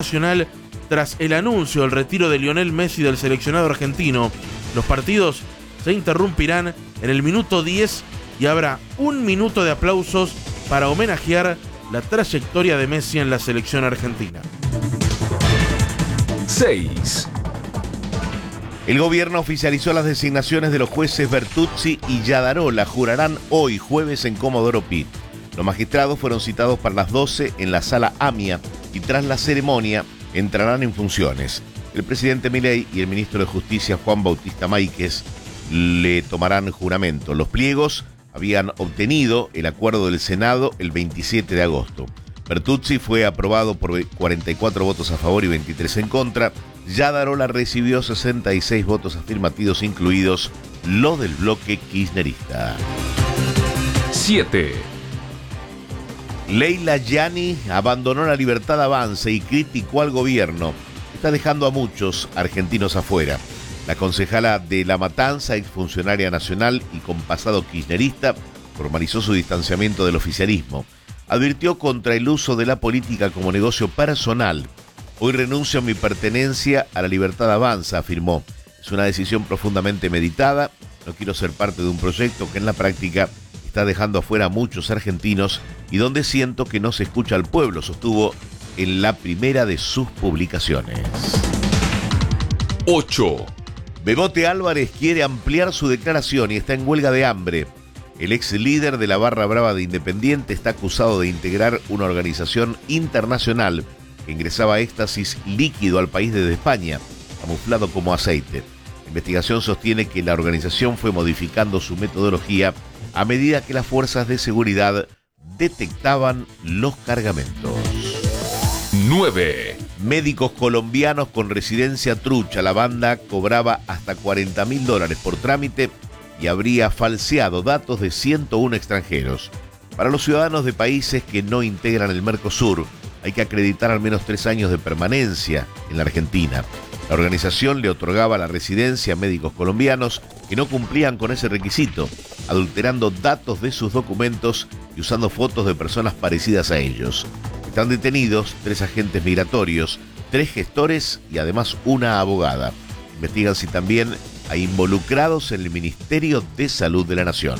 nacional tras el anuncio del retiro de Lionel Messi del seleccionado argentino. Los partidos se interrumpirán en el minuto 10 y habrá 1 minuto de aplausos para homenajear la trayectoria de Messi en la selección argentina. 6. El gobierno oficializó las designaciones de los jueces Bertuzzi y Yadarola. Jurarán hoy, jueves, en Comodoro Pi. Los magistrados fueron citados para las 12 en la sala AMIA y tras la ceremonia entrarán en funciones. El presidente Milei y el ministro de Justicia, Juan Bautista Máiquez, le tomarán juramento. Los pliegos habían obtenido el acuerdo del Senado el 27 de agosto. Bertuzzi fue aprobado por 44 votos a favor y 23 en contra. Yadarola recibió 66 votos afirmativos, incluidos los del bloque kirchnerista. 7. Leila Yani abandonó la Libertad Avanza y criticó al gobierno. Está dejando a muchos argentinos afuera. La concejala de La Matanza, exfuncionaria nacional y con pasado kirchnerista, formalizó su distanciamiento del oficialismo. Advirtió contra el uso de la política como negocio personal. Hoy renuncio a mi pertenencia a la Libertad Avanza, afirmó. Es una decisión profundamente meditada. No quiero ser parte de un proyecto que en la práctica está dejando afuera a muchos argentinos y donde siento que no se escucha al pueblo, sostuvo en la primera de sus publicaciones. 8. Bebote Álvarez quiere ampliar su declaración y está en huelga de hambre. El ex líder de la Barra Brava de Independiente está acusado de integrar una organización internacional que ingresaba éxtasis líquido al país desde España, camuflado como aceite. La investigación sostiene que la organización fue modificando su metodología a medida que las fuerzas de seguridad detectaban los cargamentos. 9. Médicos colombianos con residencia trucha. La banda cobraba hasta $40.000 por trámite y habría falseado datos de 101 extranjeros. Para los ciudadanos de países que no integran el Mercosur, hay que acreditar al menos 3 años de permanencia en la Argentina. La organización le otorgaba la residencia a médicos colombianos que no cumplían con ese requisito, adulterando datos de sus documentos y usando fotos de personas parecidas a ellos. Están detenidos 3 agentes migratorios, 3 gestores y además una abogada. Investigan si también hay involucrados en el Ministerio de Salud de la Nación.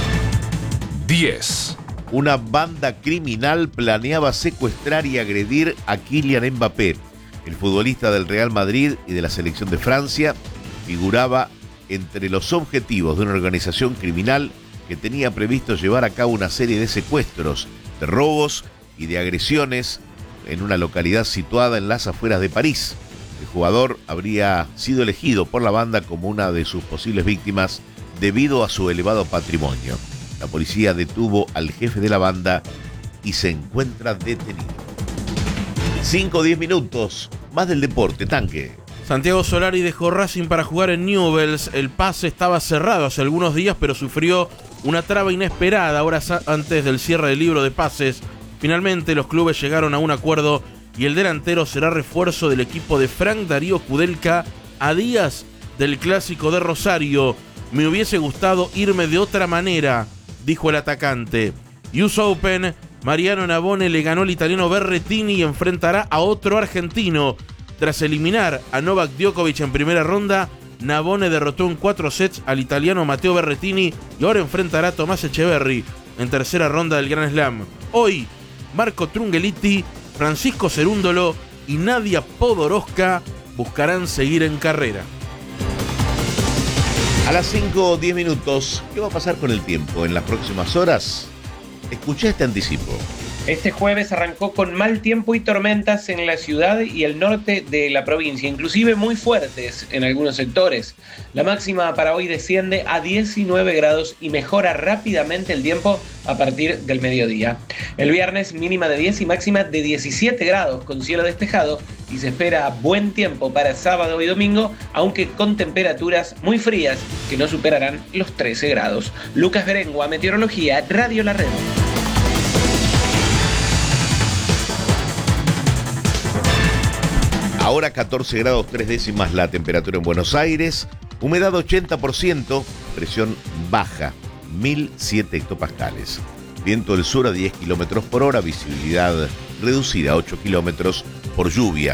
10. Una banda criminal planeaba secuestrar y agredir a Kylian Mbappé. El futbolista del Real Madrid y de la selección de Francia figuraba entre los objetivos de una organización criminal que tenía previsto llevar a cabo una serie de secuestros, de robos y de agresiones en una localidad situada en las afueras de París. El jugador habría sido elegido por la banda como una de sus posibles víctimas debido a su elevado patrimonio. La policía detuvo al jefe de la banda y se encuentra detenido. 5-10 minutos, más del deporte, Tanque. Santiago Solari dejó Racing para jugar en Newell's. El pase estaba cerrado hace algunos días, pero sufrió una traba inesperada horas antes del cierre del libro de pases. Finalmente los clubes llegaron a un acuerdo y el delantero será refuerzo del equipo de Frank Darío Kudelka a días del clásico de Rosario. Me hubiese gustado irme de otra manera, dijo el atacante. US Open, Mariano Navone le ganó al italiano Berrettini y enfrentará a otro argentino. Tras eliminar a Novak Djokovic en primera ronda, Navone derrotó en 4 sets al italiano Matteo Berrettini y ahora enfrentará a Tomás Echeverry en tercera ronda del Grand Slam. Hoy, Marco Trungelliti, Francisco Cerúndolo y Nadia Podoroska buscarán seguir en carrera. A las 5-10 minutos, ¿qué va a pasar con el tiempo en las próximas horas? Escuché este anticipo. Este jueves arrancó con mal tiempo y tormentas en la ciudad y el norte de la provincia, inclusive muy fuertes en algunos sectores. La máxima para hoy desciende a 19 grados y mejora rápidamente el tiempo a partir del mediodía. El viernes mínima de 10 y máxima de 17 grados con cielo despejado y se espera buen tiempo para sábado y domingo, aunque con temperaturas muy frías que no superarán los 13 grados. Lucas Berengua, Meteorología, Radio La Red. Ahora 14 grados 3 décimas la temperatura en Buenos Aires, humedad 80%, presión baja, 1007 hectopascales. Viento del sur a 10 kilómetros por hora, visibilidad reducida a 8 kilómetros por lluvia.